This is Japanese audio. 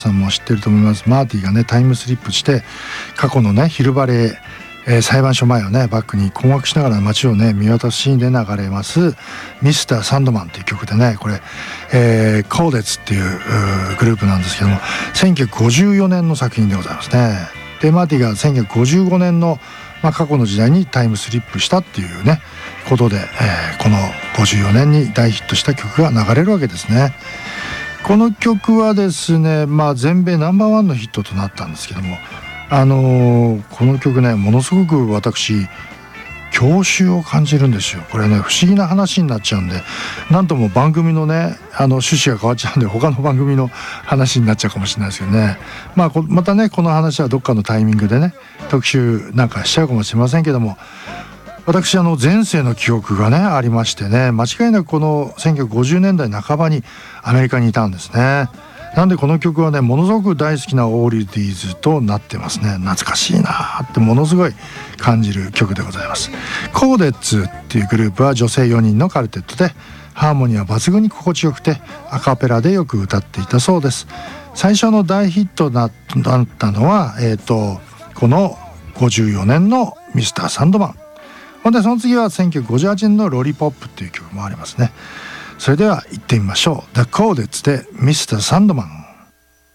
さんも知ってると思います。マーティがねタイムスリップして過去のねヒルバレー、裁判所前をねバックに困惑しながら街をね見渡すシーンで流れますミスター・サンドマンっていう曲でね、これ、コーデツっていうグループなんですけども、1954年の作品でございますね。でマーティが1955年の、過去の時代にタイムスリップしたっていうねことで、この54年に大ヒットした曲が流れるわけですね。この曲はですね、全米ナンバーワンのヒットとなったんですけども、この曲ねものすごく私郷愁を感じるんですよ。これね不思議な話になっちゃうんで、なんとも番組のね趣旨が変わっちゃうんで他の番組の話になっちゃうかもしれないですけどね、またねこの話はどっかのタイミングでね特集なんかしちゃうかもしれませんけども、私前世の記憶がねありましてね、間違いなくこの1950年代半ばにアメリカにいたんですね。なんでこの曲はねものすごく大好きなオールディーズとなってますね。懐かしいなってものすごい感じる曲でございます。コーデッツっていうグループは女性4人のカルテットで、ハーモニーは抜群に心地よくてアカペラでよく歌っていたそうです。最初の大ヒットだったのは、この54年のミスター・サンドマン。ほんでその次は1958年のロリポップっていう曲もありますね。それでは行ってみましょう。The Codettes で Mr. Sandman。